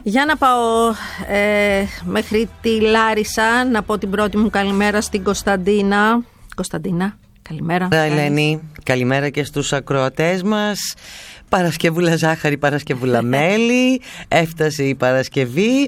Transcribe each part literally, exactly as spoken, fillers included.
Για να πάω ε, μέχρι τη Λάρισα, να πω την πρώτη μου καλημέρα στην Κωνσταντίνα. Κωνσταντίνα, καλημέρα. Ελένη, καλημέρα και στους ακροατές μας. Παρασκευούλα ζάχαρη, Παρασκευούλα μέλι. Έφτασε η Παρασκευή.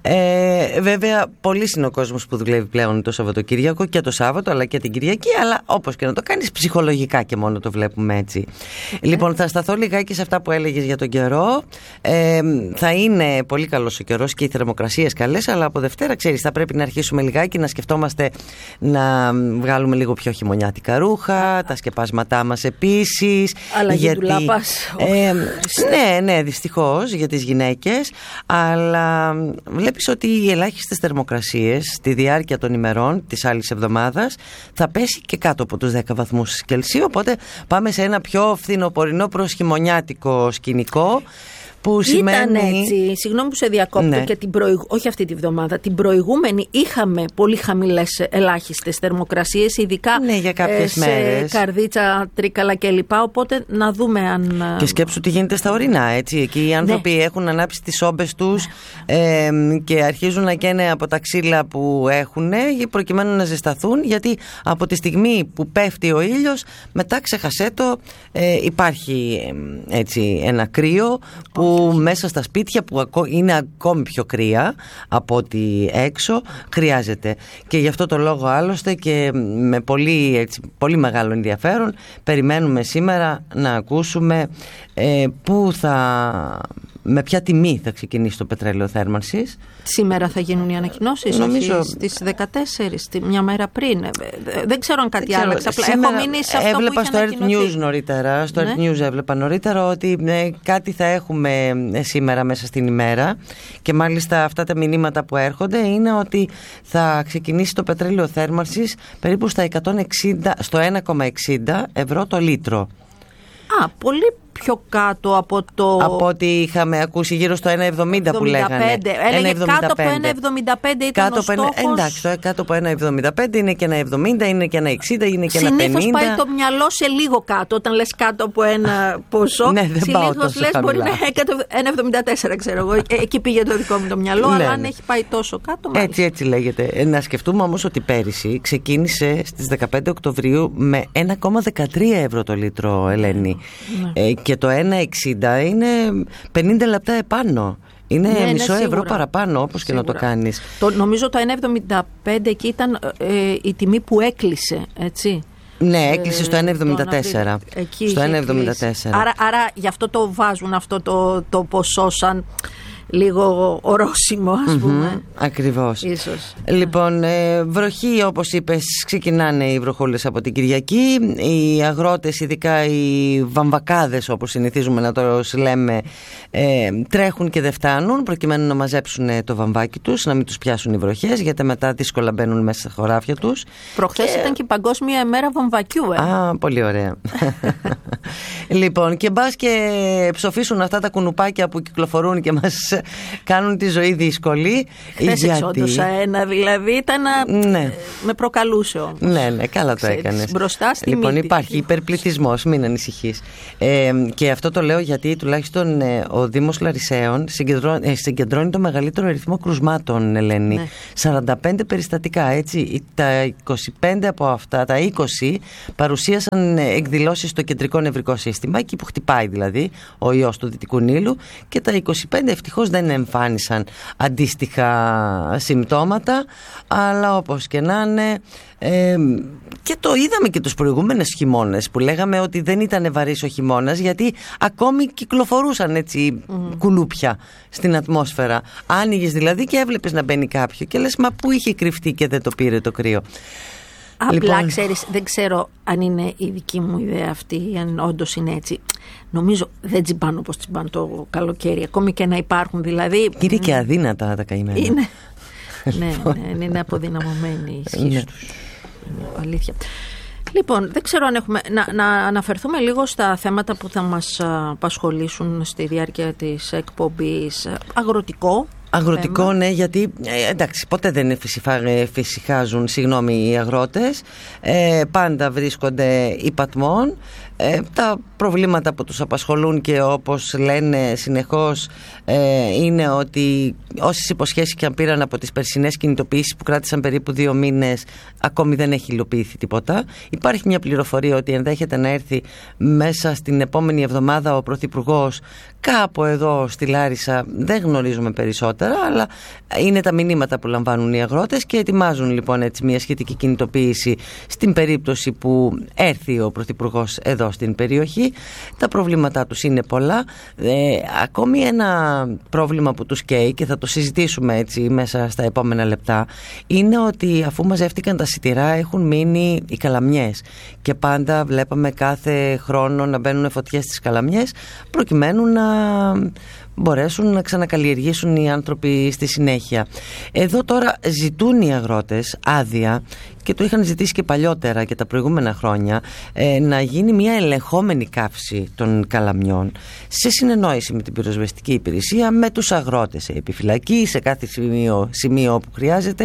ε, Βέβαια πολύς είναι ο κόσμος που δουλεύει πλέον το Σαββατοκύριακο και το Σάββατο αλλά και την Κυριακή. Αλλά όπως και να το κάνεις, ψυχολογικά και μόνο το βλέπουμε έτσι. Okay. Λοιπόν, θα σταθώ λιγάκι σε αυτά που έλεγες για τον καιρό. ε, Θα είναι πολύ καλός ο καιρός και οι θερμοκρασίες καλές, αλλά από Δευτέρα ξέρεις θα πρέπει να αρχίσουμε λιγάκι να σκεφτόμαστε να βγάλουμε λίγο πιο χειμωνιάτικα ρούχα, τα σκεπάσματά μας επίσης. Αλλαγή γιατί... του λάπας. Ε, ναι, ναι, δυστυχώς για τις γυναίκες, αλλά βλέπεις ότι οι ελάχιστες θερμοκρασίες στη διάρκεια των ημερών της άλλης εβδομάδας θα πέσει και κάτω από τους δέκα βαθμούς Κελσίου, οπότε πάμε σε ένα πιο φθινοπορεινό προς χειμωνιάτικο σκηνικό. Που σημαίνει... Ήταν έτσι, συγγνώμη που σε διακόπτω, ναι. Και την προηγου... όχι αυτή τη βδομάδα, την προηγούμενη είχαμε πολύ χαμηλές ελάχιστες θερμοκρασίες, ειδικά ναι, για κάποιες σε μέρες. Καρδίτσα, Τρίκαλα κλπ. Οπότε να δούμε αν... Και σκέψου τι γίνεται στα ορεινά, έτσι. Εκεί οι άνθρωποι ναι. έχουν ανάψει τις όμπες τους ναι. ε, και αρχίζουν να καίνε από τα ξύλα που έχουν προκειμένου να ζεσταθούν, γιατί από τη στιγμή που πέφτει ο ήλιος, μετά ξεχασέ το, ε, υπάρχει ε, έτσι, ένα κρύο που που μέσα στα σπίτια που είναι ακόμη πιο κρύα από ότι έξω χρειάζεται. Και γι' αυτό το λόγο άλλωστε και με πολύ, έτσι, πολύ μεγάλο ενδιαφέρον περιμένουμε σήμερα να ακούσουμε ε, που θα... με ποια τιμή θα ξεκινήσει το πετρέλαιο θέρμανσης. Σήμερα θα γίνουν οι ανακοινώσεις, νομίζω... όχι στις δεκατέσσερις, μια μέρα πριν. Δεν ξέρω αν κάτι άλλο. Έχω μείνει σε αυτό έβλεπα που στο Earth News νωρίτερα, στο ναι. Earth News έβλεπα νωρίτερα ότι ναι, κάτι θα έχουμε σήμερα μέσα στην ημέρα, και μάλιστα αυτά τα μηνύματα που έρχονται είναι ότι θα ξεκινήσει το πετρέλαιο θέρμανσης περίπου στα εκατόν εξήντα, στο ένα κόμμα εξήντα ευρώ το λίτρο. Α, πολύ πιο κάτω από το... Από ό,τι είχαμε ακούσει, γύρω στο ένα εβδομήντα που λέγανε. Έλεγε κάτω από ένα εβδομήντα πέντε ήταν κάτω ο στόχος. Εντάξει, το κάτω από ένα εβδομήντα πέντε είναι και ένα εβδομήντα, είναι και ένα εξήντα, είναι και ένα πενήντα. Συνήθως πάει το μυαλό σε λίγο κάτω. Όταν λες κάτω από ένα ποσό, ναι, συνήθως λες μπορεί να είναι ένα εβδομήντα τέσσερα, ξέρω εγώ. Εκεί πήγε το δικό μου το μυαλό, ναι, αλλά αν ναι. έχει πάει τόσο κάτω, μάλιστα. Έτσι, έτσι λέγεται. Να σκεφτούμε όμως ότι πέρυσι ξεκίνησε στις δεκαπέντε Οκτωβρίου με ένα κόμμα δεκατρία ευρώ το λίτρο, Ελένη. Ναι. Ε, και το ένα εξήντα είναι πενήντα λεπτά επάνω. Είναι ναι, μισό ναι, ευρώ παραπάνω, όπως σίγουρα. Και να το κάνεις. Το, νομίζω το ένα εβδομήντα πέντε εκεί ήταν ε, η τιμή που έκλεισε, έτσι. Ναι, έκλεισε στο ένα εβδομήντα τέσσερα. Εκεί στο ένα εβδομήντα τέσσερα. Άρα, άρα γι' αυτό το βάζουν αυτό το, το ποσό σαν λίγο ορόσημο, ας πούμε. Mm-hmm, ακριβώς. Ίσως. Λοιπόν, ε, βροχή, όπως είπες, ξεκινάνε οι βροχούλες από την Κυριακή. Οι αγρότες, ειδικά οι βαμβακάδες, όπως συνηθίζουμε να το λέμε, ε, τρέχουν και δεν φτάνουν προκειμένου να μαζέψουν το βαμβάκι τους, να μην τους πιάσουν οι βροχές, γιατί μετά δύσκολα μπαίνουν μέσα στα χωράφια τους. Προχθές και... ήταν και η Παγκόσμια ημέρα βαμβακιού. Ε. Α, πολύ ωραία. Λοιπόν, και μπας και ψοφήσουν αυτά τα κουνουπάκια που κυκλοφορούν και μας κάνουν τη ζωή δύσκολη. Χθες εξόντωσα ένα, δηλαδή ήταν να... ναι. με προκαλούσε όμως. Ναι, ναι, καλά το έκανες. Μπροστά στη Λοιπόν, μύτη. Υπάρχει υπερπληθυσμός, μην ανησυχείς. Ε, και αυτό το λέω γιατί τουλάχιστον ε, ο Δήμος Λαρισαίων συγκεντρώνει, ε, συγκεντρώνει το μεγαλύτερο αριθμό κρουσμάτων, Ελένη. Ναι. σαράντα πέντε περιστατικά, έτσι. Τα είκοσι πέντε από αυτά, τα είκοσι παρουσίασαν εκδηλώσεις στο κεντρικό νευρικό σύστημα, εκεί που χτυπάει δηλαδή ο ιός του Δυτικού Νείλου, και τα είκοσι πέντε ευτυχώς δεν εμφάνισαν αντίστοιχα συμπτώματα, αλλά όπως και να είναι, ε, και το είδαμε και τους προηγούμενες χειμώνες που λέγαμε ότι δεν ήταν βαρύς ο χειμώνας, γιατί ακόμη κυκλοφορούσαν έτσι mm. κουλούπια στην ατμόσφαιρα. Άνοιγες δηλαδή και έβλεπες να μπαίνει κάποιο και λες, μα πού είχε κρυφτεί και δεν το πήρε το κρύο. Απλά λοιπόν, ξέρεις, δεν ξέρω αν είναι η δική μου ιδέα αυτή, αν όντως είναι έτσι. Νομίζω δεν τσιμπάνε όπως τσιμπάνε το καλοκαίρι, ακόμη και να υπάρχουν δηλαδή. Είναι και αδύνατα τα καημένα. Είναι, ναι, ναι, είναι αποδυναμωμένη η σχέση ναι. τους. Είναι αλήθεια. Λοιπόν, δεν ξέρω αν έχουμε. Να, να αναφερθούμε λίγο στα θέματα που θα μας απασχολήσουν στη διάρκεια της εκπομπής. Αγροτικό. Αγροτικό, θέμα. Ναι, γιατί ε, εντάξει, ποτέ δεν φυσικάζουν, συγγνώμη, οι αγρότες. Ε, πάντα βρίσκονται υπατμών. Ε, τα προβλήματα που τους απασχολούν και όπως λένε συνεχώς ε, είναι ότι όσες υποσχέσεις και αν πήραν από τις περσινές κινητοποιήσεις που κράτησαν περίπου δύο μήνες, ακόμη δεν έχει υλοποιηθεί τίποτα. Υπάρχει μια πληροφορία ότι ενδέχεται να έρθει μέσα στην επόμενη εβδομάδα ο Πρωθυπουργός κάπου εδώ στη Λάρισα, δεν γνωρίζουμε περισσότερα, αλλά είναι τα μηνύματα που λαμβάνουν οι αγρότες και ετοιμάζουν λοιπόν έτσι μια σχετική κινητοποίηση στην περίπτωση που έρθει ο Πρωθυπουργός εδώ στην περιοχή. Τα προβλήματά τους είναι πολλά. Ε, ακόμη ένα πρόβλημα που τους καίει και θα το συζητήσουμε έτσι μέσα στα επόμενα λεπτά είναι ότι αφού μαζεύτηκαν τα σιτηρά έχουν μείνει οι καλαμιές και πάντα βλέπαμε κάθε χρόνο να μπαίνουν φωτιές στις καλαμιές προκειμένου να μπορέσουν να ξανακαλλιεργήσουν οι άνθρωποι στη συνέχεια. Εδώ τώρα ζητούν οι αγρότες άδεια και το είχαν ζητήσει και παλιότερα και τα προηγούμενα χρόνια ε, να γίνει μια ελεγχόμενη καύση των καλαμιών σε συνεννόηση με την πυροσβεστική υπηρεσία, με τους αγρότες σε επιφυλακή, σε κάθε σημείο, σημείο όπου χρειάζεται.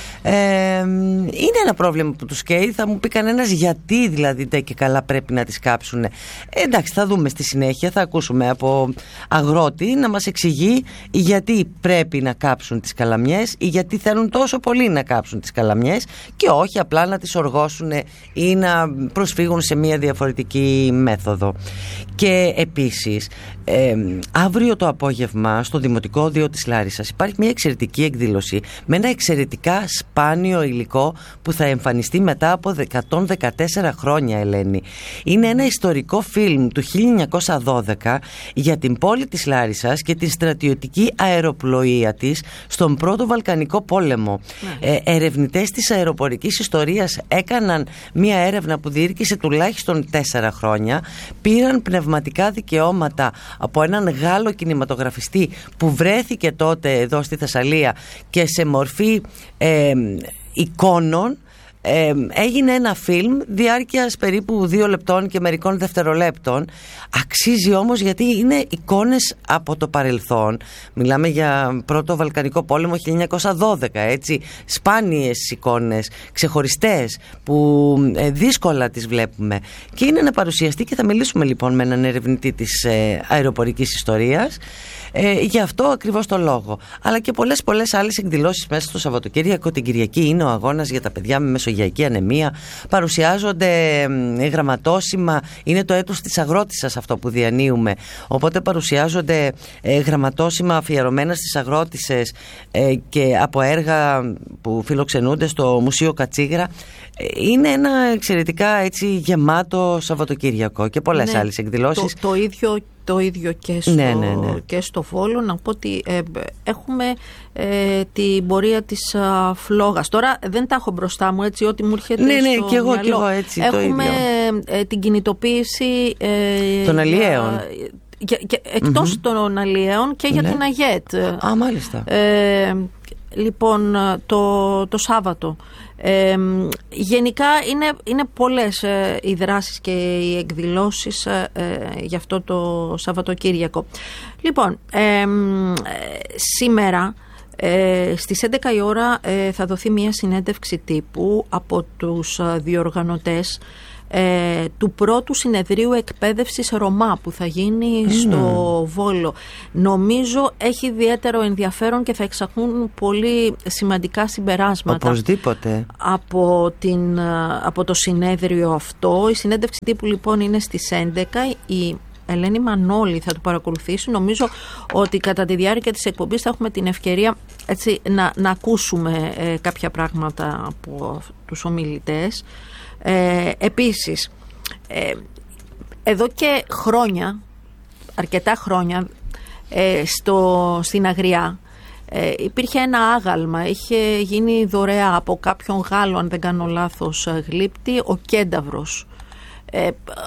Ε, είναι ένα πρόβλημα που τους καίει. Θα μου πει κανένας γιατί δηλαδή τα και καλά πρέπει να τις κάψουν. Ε, εντάξει, θα δούμε στη συνέχεια, θα ακούσουμε από αγρότη να μας εξηγεί γιατί πρέπει να κάψουν τις καλαμιές ή γιατί θέλουν τόσο πολύ να κάψουν τις καλαμιές και όχι απλά να τις οργώσουν ή να προσφύγουν σε μια διαφορετική μέθοδο. Και επίσης ε, αύριο το απόγευμα στο Δημοτικό Οδείο της Λάρισσας υπάρχει μια εξαιρετική εκδήλωση με ένα εξαιρετικά σπάνιο υλικό που θα εμφανιστεί μετά από εκατόν δεκατέσσερα χρόνια, Ελένη. Είναι ένα ιστορικό φιλμ του χίλια εννιακόσια δώδεκα για την πόλη της Λάρισσας και την στρατιωτική αεροπλοεία της στον Πρώτο Βαλκανικό Πόλεμο. Ναι. Ε, ερευνητές της αεροπορικής ιστορίας έκαναν μια έρευνα που διήρκησε τουλάχιστον τέσσερα χρόνια, πήραν πνευματικά δικαιώματα από έναν Γάλλο κινηματογραφιστή που βρέθηκε τότε εδώ στη Θεσσαλία και σε μορφή ε, εικόνων Ε, έγινε ένα φιλμ διάρκειας περίπου δύο λεπτών και μερικών δευτερολέπτων. Αξίζει όμως γιατί είναι εικόνες από το παρελθόν. Μιλάμε για Πρώτο Βαλκανικό Πόλεμο χίλια εννιακόσια δώδεκα, έτσι, σπάνιες εικόνες, ξεχωριστές, που ε, δύσκολα τις βλέπουμε. Και είναι να παρουσιαστεί και θα μιλήσουμε λοιπόν με έναν ερευνητή της ε, αεροπορικής ιστορίας Ε, γι' αυτό ακριβώς το λόγο. Αλλά και πολλές πολλές άλλες εκδηλώσεις μέσα στο Σαββατοκύριακο. Την Κυριακή είναι ο αγώνας για τα παιδιά με μεσογειακή ανεμία. Παρουσιάζονται ε, γραμματόσημα. Είναι το έτος της αγρότισσας αυτό που διανύουμε. Οπότε παρουσιάζονται ε, γραμματόσημα αφιερωμένα στις αγρότισσες ε, και από έργα που φιλοξενούνται στο Μουσείο Κατσίγρα. Ε, είναι ένα εξαιρετικά έτσι γεμάτο Σαββατοκύριακο και πολλές ναι, άλλες εκδηλώσεις. Το, το ίδιο Το ίδιο και στο, ναι, ναι, ναι. και στο Βόλο. Να πω ότι ε, έχουμε ε, την πορεία της α, φλόγας. Τώρα δεν τα έχω μπροστά μου, έτσι, ό,τι μου έρχεται ναι, ναι, στο και εγώ, μυαλό. Και εγώ έτσι, έχουμε το ίδιο. Ε, την κινητοποίηση ε, των αλλιέων. Και, και, εκτός mm-hmm. των αλλιέων και για ναι. την ΑΓΕΤ. Α, μάλιστα. Ε, λοιπόν, το, το Σάββατο. Ε, γενικά είναι, είναι πολλές ε, οι δράσεις και οι εκδηλώσεις ε, ε, για αυτό το Σαββατοκύριακο. Λοιπόν, ε, ε, σήμερα ε, στις έντεκα η ώρα ε, θα δοθεί μια συνέντευξη τύπου από τους ε, διοργανωτές Ε, του πρώτου συνεδρίου εκπαίδευσης Ρωμά που θα γίνει mm. στο Βόλο. Νομίζω έχει ιδιαίτερο ενδιαφέρον και θα εξαχούν πολύ σημαντικά συμπεράσματα. Οπωσδήποτε. Από, την, από το συνέδριο αυτό. Η συνέντευξη τύπου λοιπόν είναι στις έντεκα. Η Ελένη Μανώλη θα το παρακολουθήσει. Νομίζω ότι κατά τη διάρκεια της εκπομπής θα έχουμε την ευκαιρία έτσι, να, να ακούσουμε ε, κάποια πράγματα από τους ομιλητές. Ε, επίσης, ε, εδώ και χρόνια, αρκετά χρόνια, ε, στο, στην Αγριά ε, υπήρχε ένα άγαλμα, είχε γίνει δωρεά από κάποιον Γάλλο, αν δεν κάνω λάθος, γλύπτη, ο Κένταβρος, ε,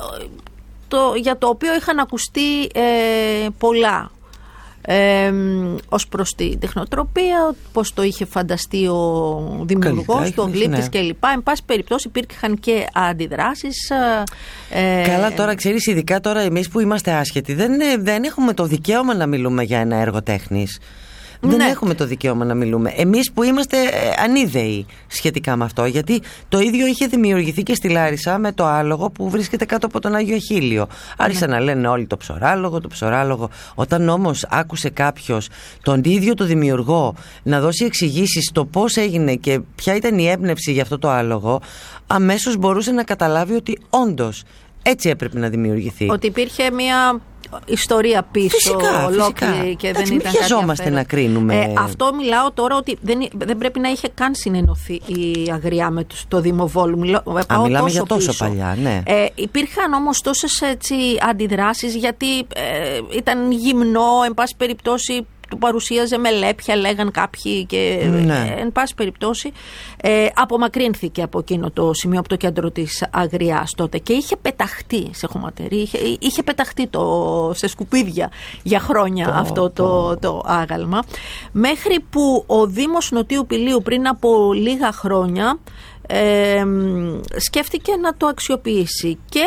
το, για το οποίο είχαν ακουστεί ε, πολλά. Ε, ως προς την τεχνοτροπία, πώς το είχε φανταστεί ο δημιουργός, το γλύπτης ναι. κλπ. Εν πάση περιπτώσει υπήρχαν και αντιδράσεις. Ε, Καλά, τώρα ξέρεις, ειδικά τώρα εμείς που είμαστε άσχετοι δεν, δεν έχουμε το δικαίωμα να μιλούμε για ένα έργο τέχνης. δεν ναι. έχουμε το δικαίωμα να μιλούμε. Εμείς που είμαστε ανίδεοι σχετικά με αυτό, γιατί το ίδιο είχε δημιουργηθεί και στη Λάρισα με το άλογο που βρίσκεται κάτω από τον Άγιο Αχίλιο. Άρχισαν ναι. να λένε όλοι το ψωράλογο, το ψωράλογο. Όταν όμως άκουσε κάποιος τον ίδιο το δημιουργό να δώσει εξηγήσεις στο πώς έγινε και ποια ήταν η έμπνευση για αυτό το άλογο, αμέσως μπορούσε να καταλάβει ότι όντως έτσι έπρεπε να δημιουργηθεί. Ότι υπήρχε μια ιστορία πίσω, φυσικά, ολόκληρη φυσικά. και Έτσι, δεν ήταν κάτι βιαζόμαστε να κρίνουμε. Ε, αυτό μιλάω τώρα ότι δεν, δεν πρέπει να είχε καν συνενωθεί η Αγριά με το Δήμο Βόλου. Μιλώ, Α, μιλάμε τόσο για τόσο πίσω. παλιά, ναι. Ε, υπήρχαν όμως τόσες έτσι, αντιδράσεις, γιατί ε, ήταν γυμνό, εν πάση περιπτώσει. Του παρουσίαζε με λέπια, λέγαν κάποιοι, και ναι. ε, εν πάση περιπτώσει ε, απομακρύνθηκε από εκείνο το σημείο, από το κέντρο της Αγριάς τότε, και είχε πεταχτεί σε χωματερή, είχε, είχε πεταχτεί το, σε σκουπίδια για χρόνια oh, αυτό το, oh. το άγαλμα, μέχρι που ο Δήμος Νοτίου Πηλίου πριν από λίγα χρόνια ε, σκέφτηκε να το αξιοποιήσει και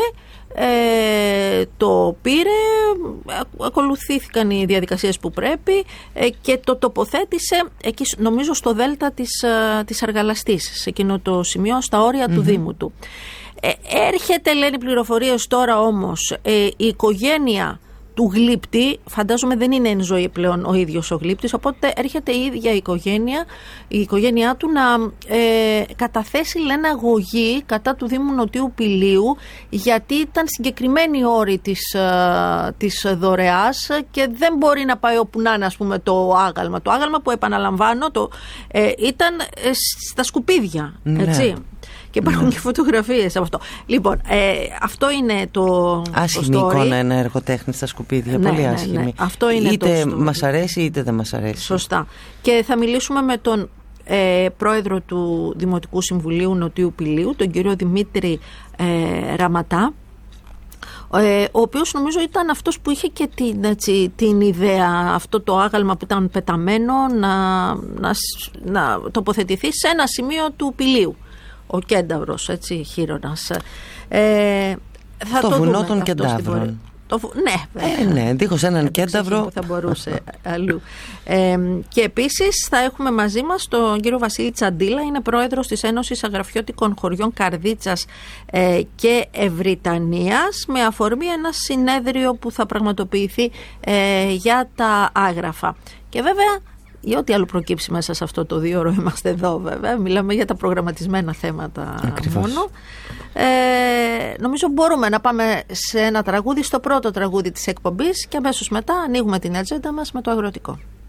Ε, το πήρε, ακολουθήθηκαν οι διαδικασίες που πρέπει ε, και το τοποθέτησε εκεί, νομίζω στο Δέλτα της, ε, της Αργαλαστής, σε εκείνο το σημείο, στα όρια mm-hmm. του Δήμου του. Ε, έρχεται, λένε πληροφορίες τώρα όμως, ε, η οικογένεια του γλύπτη, φαντάζομαι δεν είναι εν ζωή πλέον ο ίδιος ο γλύπτης, οπότε έρχεται η ίδια η οικογένεια, η οικογένειά του να ε, καταθέσει, λένε, αγωγή κατά του Δήμου Νοτίου Πηλίου, γιατί ήταν συγκεκριμένη η όρη της, ε, της δωρεάς και δεν μπορεί να πάει όπου να είναι, ας πούμε, το άγαλμα. Το άγαλμα που, επαναλαμβάνω, το, ε, ήταν ε, στα σκουπίδια, έτσι. Ναι. Και υπάρχουν ναι. και φωτογραφίες από αυτό. Λοιπόν, ε, αυτό είναι το. Άσχημη το story. εικόνα ένα εργοτέχνη στα σκουπίδια. Ναι, πολύ άσχημη. Ναι, ναι. Αυτό είναι είτε το μας αρέσει είτε δεν μας αρέσει. Σωστά. Και θα μιλήσουμε με τον ε, πρόεδρο του Δημοτικού Συμβουλίου Νοτίου Πηλίου, τον κύριο Δημήτρη ε, Ραματά, ε, ο οποίος νομίζω ήταν αυτός που είχε και την, έτσι, την ιδέα, αυτό το άγαλμα που ήταν πεταμένο, να, να, να τοποθετηθεί σε ένα σημείο του Πηλίου. Ο Κένταυρος, έτσι, χείρονας. Ε, θα το, το βουνό δούμε των Κεντάβρων. Το, ναι, ε, ναι, δίχως έναν Κένταυρο θα μπορούσε αλλού. Ε, και επίσης θα έχουμε μαζί μας τον κύριο Βασίλη Τσαντίλα, είναι πρόεδρος της Ένωσης Αγραφιώτικων Χωριών Καρδίτσας ε, και Ευρυτανίας, με αφορμή ένα συνέδριο που θα πραγματοποιηθεί ε, για τα άγραφα. Και βέβαια, για ό,τι άλλο προκύψει μέσα σε αυτό το δύο ώρο, είμαστε εδώ βέβαια, μιλάμε για τα προγραμματισμένα θέματα. Ακριβώς. Μόνο. Ε, νομίζω μπορούμε να πάμε σε ένα τραγούδι, στο πρώτο τραγούδι της εκπομπής, και αμέσως μετά ανοίγουμε την ατζέντα μας με το αγροτικό.